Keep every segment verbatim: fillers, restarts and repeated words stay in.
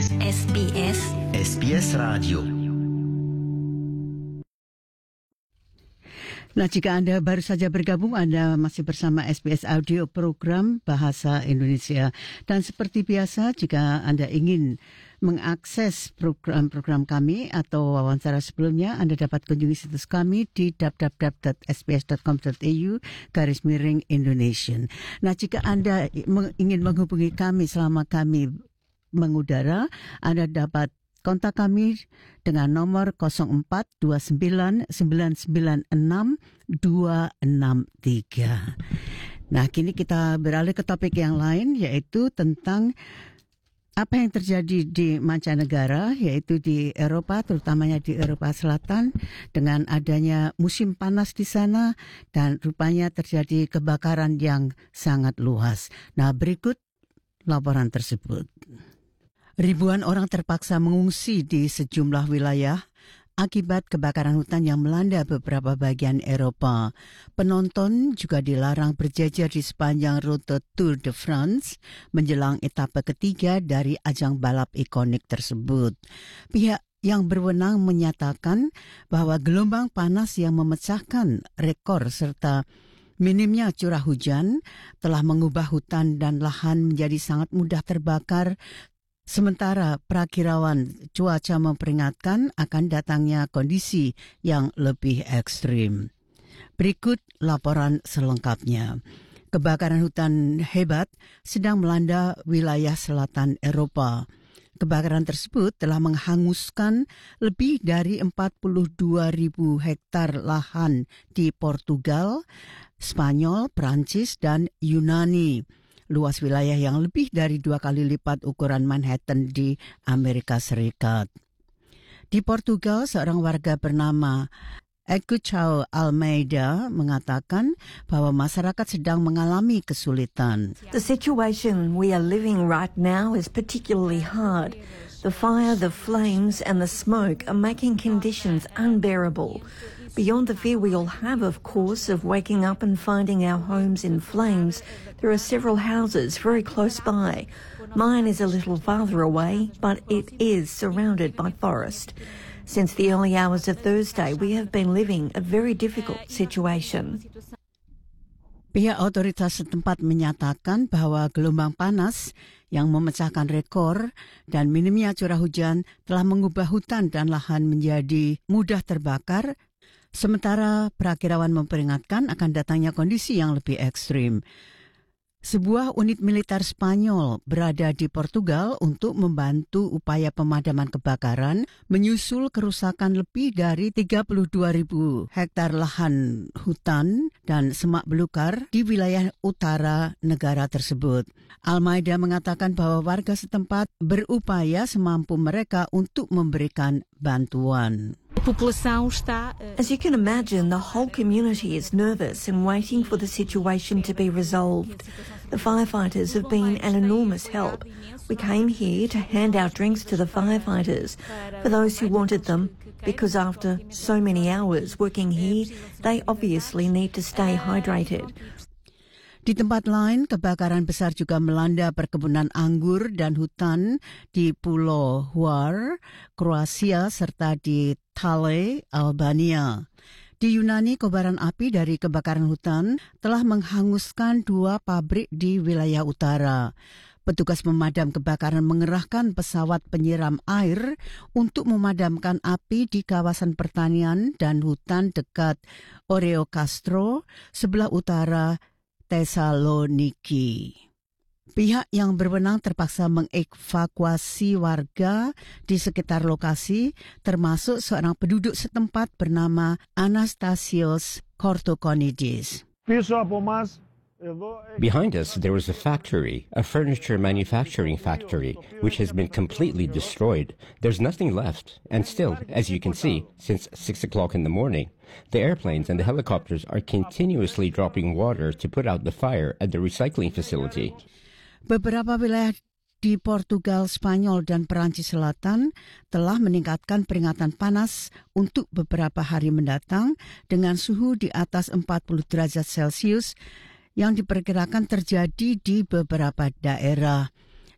S B S S B S Radio. Nah, jika Anda baru saja bergabung, Anda masih bersama S B S Audio Program Bahasa Indonesia. Dan seperti biasa, jika Anda ingin mengakses program-program kami atau wawancara sebelumnya, Anda dapat kunjungi situs kami di w w w dot s b s dot com dot a u garis miring Indonesian. Nah, jika Anda ingin menghubungi kami selama kami mengudara, Anda dapat kontak kami dengan nomor nol empat dua sembilan sembilan sembilan enam dua enam tiga. Nah, kini kita beralih ke topik yang lain, yaitu tentang apa yang terjadi di mancanegara, yaitu di Eropa, terutamanya di Eropa Selatan, dengan adanya musim panas di sana dan rupanya terjadi kebakaran yang sangat luas. Nah, berikut laporan tersebut. Ribuan orang terpaksa mengungsi di sejumlah wilayah akibat kebakaran hutan yang melanda beberapa bagian Eropa. Penonton juga dilarang berjejer di sepanjang rute Tour de France menjelang etapa ketiga dari ajang balap ikonik tersebut. Pihak yang berwenang menyatakan bahwa gelombang panas yang memecahkan rekor serta minimnya curah hujan telah mengubah hutan dan lahan menjadi sangat mudah terbakar. Sementara perakirawan cuaca memperingatkan akan datangnya kondisi yang lebih ekstrim. Berikut laporan selengkapnya. Kebakaran hutan hebat sedang melanda wilayah selatan Eropa. Kebakaran tersebut telah menghanguskan lebih dari empat puluh dua ribu hektar lahan di Portugal, Spanyol, Prancis, dan Yunani. Luas wilayah yang lebih dari dua kali lipat ukuran Manhattan di Amerika Serikat. Di Portugal, seorang warga bernama Eguchao Almeida mengatakan bahwa masyarakat sedang mengalami kesulitan. The situation we are living right now is particularly hard. The fire, the flames and the smoke are making conditions unbearable. Beyond the fear we all have, of course, of waking up and finding our homes in flames, there are several houses very close by. Mine is a little farther away, but it is surrounded by forest. Since the early hours of Thursday, we have been living a very difficult situation. Pihak otoritas setempat menyatakan bahwa gelombang panas yang memecahkan rekor dan minimnya curah hujan telah mengubah hutan dan lahan menjadi mudah terbakar. Sementara perakirawan memperingatkan akan datangnya kondisi yang lebih ekstrim. Sebuah unit militer Spanyol berada di Portugal untuk membantu upaya pemadaman kebakaran menyusul kerusakan lebih dari tiga puluh dua ribu hektar lahan hutan dan semak belukar di wilayah utara negara tersebut. Almeida mengatakan bahwa warga setempat berupaya semampu mereka untuk memberikan bantuan. As you can imagine, the whole community is nervous and waiting for the situation to be resolved. The firefighters have been an enormous help. We came here to hand out drinks to the firefighters for those who wanted them, because after so many hours working here, they obviously need to stay hydrated. Di tempat lain, kebakaran besar juga melanda perkebunan anggur dan hutan di Pulau Hvar, Kroasia, serta di Thale, Albania. Di Yunani, kobaran api dari kebakaran hutan telah menghanguskan dua pabrik di wilayah utara. Petugas pemadam kebakaran mengerahkan pesawat penyiram air untuk memadamkan api di kawasan pertanian dan hutan dekat Oreo Castro, sebelah utara Thessaloniki. Pihak yang berwenang terpaksa mengevakuasi warga di sekitar lokasi, termasuk seorang penduduk setempat bernama Anastasios Kortokonidis. Behind us, there was a factory, a furniture manufacturing factory, which has been completely destroyed. There's nothing left. And still, as you can see, since six o'clock in the morning, the airplanes and the helicopters are continuously dropping water to put out the fire at the recycling facility. Beberapa wilayah di Portugal, Spanyol, dan Perancis Selatan telah meningkatkan peringatan panas untuk beberapa hari mendatang dengan suhu di atas empat puluh derajat Celcius yang diperkirakan terjadi di beberapa daerah.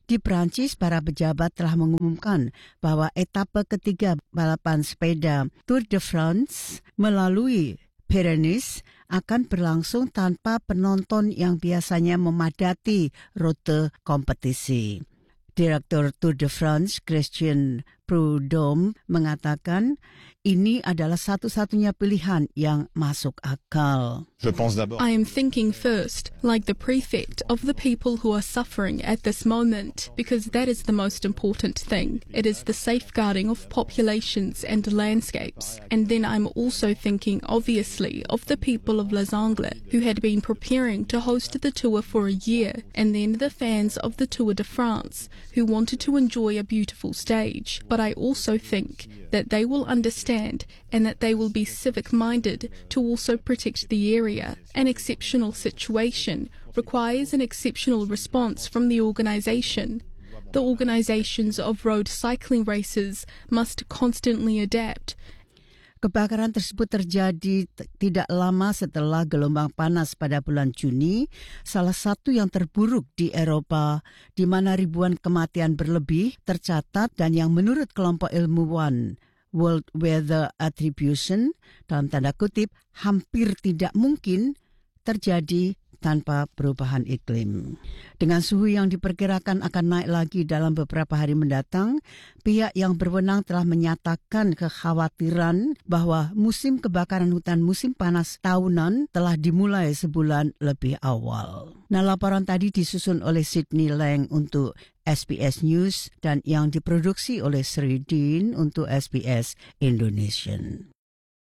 Di Prancis, para pejabat telah mengumumkan bahwa etapa ketiga balapan sepeda Tour de France melalui Pyrenees akan berlangsung tanpa penonton yang biasanya memadati rute kompetisi. Direktur Tour de France, Christian Prudhomme, mengatakan ini adalah satu-satunya pilihan yang masuk akal. I am thinking first, like the prefect, of the people who are suffering at this moment, because that is the most important thing. It is the safeguarding of populations and landscapes. And then I'm also thinking, obviously, of the people of Les Angles, who had been preparing to host the tour for a year, and then the fans of the Tour de France, who wanted to enjoy a beautiful stage. But I also think that they will understand and that they will be civic-minded to also protect the area. An exceptional situation requires an exceptional response from the organisation. The organisations of road cycling races must constantly adapt. Kebakaran tersebut terjadi t- tidak lama setelah gelombang panas pada bulan Juni, salah satu yang terburuk di Eropa, di mana ribuan kematian berlebih tercatat dan yang menurut kelompok ilmuwan World Weather Attribution, dalam tanda kutip, hampir tidak mungkin terjadi tanpa perubahan iklim. Dengan suhu yang diperkirakan akan naik lagi dalam beberapa hari mendatang, pihak yang berwenang telah menyatakan kekhawatiran bahwa musim kebakaran hutan musim panas tahunan telah dimulai sebulan lebih awal. Nah, laporan tadi disusun oleh Sydney Lang untuk S B S News dan yang diproduksi oleh Sri Dean untuk S B S Indonesian.